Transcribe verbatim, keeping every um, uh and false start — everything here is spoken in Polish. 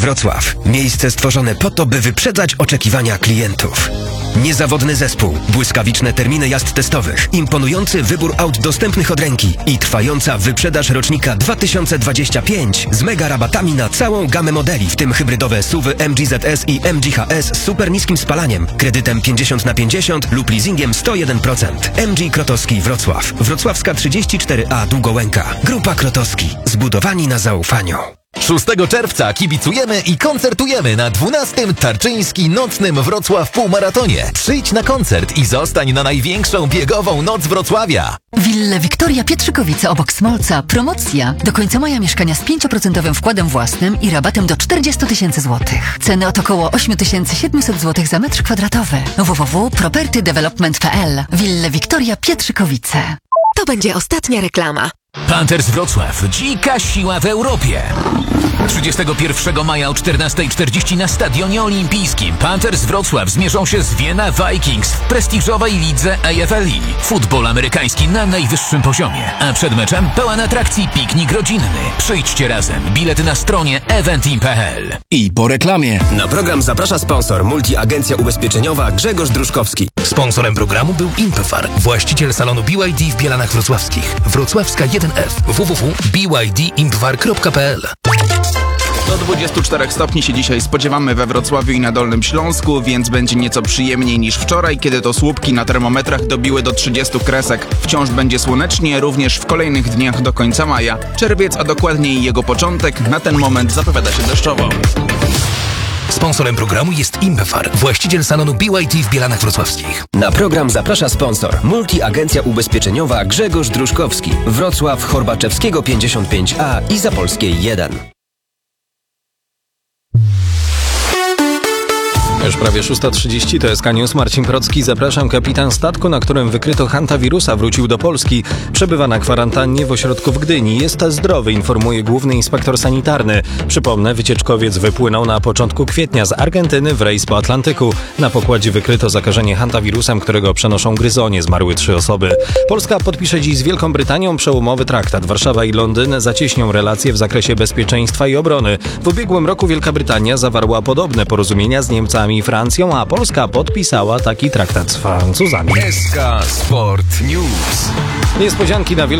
Wrocław. Miejsce stworzone po to, by wyprzedzać oczekiwania klientów. Niezawodny zespół, błyskawiczne terminy jazd testowych, imponujący wybór aut dostępnych od ręki i trwająca wyprzedaż rocznika dwa tysiące dwudziestego piątego z mega rabatami na całą gamę modeli, w tym hybrydowe S U V-y M G Z S i M G H S z super niskim spalaniem, kredytem pięćdziesiąt na pięćdziesiąt lub leasingiem sto jeden procent. M G Krotowski Wrocław. Wrocławska trzydzieści cztery A Długołęka. Grupa Krotowski. Zbudowani na zaufaniu. szóstego czerwca kibicujemy i koncertujemy na dwunastym Tarczyński Nocnym Wrocław Półmaratonie. Przyjdź na koncert i zostań na największą biegową noc Wrocławia. Wille Wiktoria Pietrzykowice obok Smolca. Promocja. Do końca maja mieszkania z pięć procent wkładem własnym i rabatem do czterdzieści tysięcy złotych. Ceny od około osiem tysięcy siedemset złotych za metr kwadratowy. w w w kropka property development kropka p l. Wille Wiktoria Pietrzykowice. To będzie ostatnia reklama. Panthers Wrocław. Dzika siła w Europie. trzydziestego pierwszego maja o czternastej czterdzieści na Stadionie Olimpijskim Panthers Wrocław zmierzą się z Vienna Vikings w prestiżowej lidze A F L E. Futbol amerykański na najwyższym poziomie. A przed meczem pełen atrakcji piknik rodzinny. Przyjdźcie razem. Bilety na stronie eventim kropka p l. I po reklamie. Na program zaprasza sponsor Multiagencja Ubezpieczeniowa Grzegorz Druszkowski. Sponsorem programu był Impefar, właściciel salonu B Y D w Bielanach Wrocławskich. Wrocławska jeden F. w w w kropka b y d impefar kropka p l. Do dwudziestu czterech stopni się dzisiaj spodziewamy we Wrocławiu i na Dolnym Śląsku, więc będzie nieco przyjemniej niż wczoraj, kiedy to słupki na termometrach dobiły do trzydziestu kresek. Wciąż będzie słonecznie, również w kolejnych dniach do końca maja. Czerwiec, a dokładniej jego początek, na ten moment zapowiada się deszczowo. Sponsorem programu jest Impefar, właściciel salonu B Y D w Bielanach Wrocławskich. Na program zaprasza sponsor Multiagencja Ubezpieczeniowa Grzegorz Druszkowski. Wrocław, Horbaczewskiego pięćdziesiąt pięć A i Zapolskiej jeden. Już prawie szósta trzydzieści, to jest K News, Marcin Procki. Zapraszam. Kapitan statku, na którym wykryto hantawirusa, wrócił do Polski. Przebywa na kwarantannie w ośrodku w Gdyni. Jest zdrowy, informuje główny inspektor sanitarny. Przypomnę, wycieczkowiec wypłynął na początku kwietnia z Argentyny w rejs po Atlantyku. Na pokładzie wykryto zakażenie hantawirusem, którego przenoszą gryzonie. Zmarły trzy osoby. Polska podpisze dziś z Wielką Brytanią przełomowy traktat. Warszawa i Londyn zacieśnią relacje w zakresie bezpieczeństwa i obrony. W ubiegłym roku Wielka Brytania zawarła podobne porozumienia z Niemcami i Francją, a Polska podpisała taki traktat z Francuzami. S K Sport News. Niespodzianki na Wielką